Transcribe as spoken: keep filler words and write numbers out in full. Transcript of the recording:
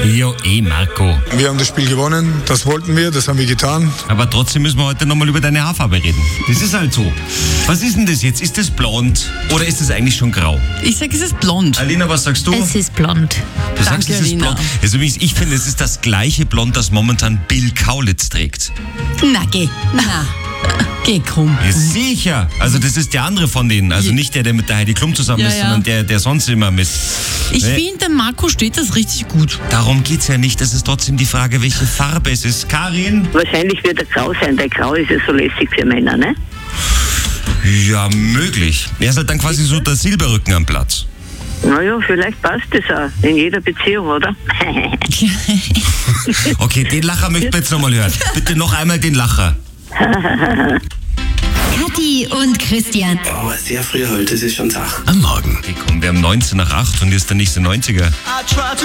Jo, eh, Marco. Wir haben das Spiel gewonnen, das wollten wir, das haben wir getan. Aber trotzdem müssen wir heute nochmal über deine Haarfarbe reden. Das ist halt so. Was ist denn das jetzt? Ist das blond oder ist das eigentlich schon grau? Ich sag, es ist blond. Alina, was sagst du? Es ist blond. Du sagst, Danke, es ist Alina. blond. Also ich finde, es ist das gleiche Blond, das momentan Bill Kaulitz trägt. Na, geh. Na, geh krumm. Ja, sicher. Also das ist der andere von denen. Also nicht der, der mit der Heidi Klum zusammen Ja, ist, ja. sondern der, der sonst immer mit... Ich Ne? finde, dem Marco steht das richtig gut. Darum geht's ja nicht. Das ist trotzdem die Frage, welche Farbe es ist. Karin? Wahrscheinlich wird er grau sein, weil grau ist ja so lässig für Männer, ne? Ja, möglich. Er ist halt dann quasi so der Silberrücken am Platz. Naja, vielleicht passt das auch in jeder Beziehung, oder? Okay, den Lacher möchten wir jetzt nochmal hören. Bitte noch einmal den Lacher. Kathi und Christian. Oh, sehr früh heute, es ist schon Tag. Am Morgen. Okay, komm, wir haben neunzehn nach acht und hier ist der nächste neunziger.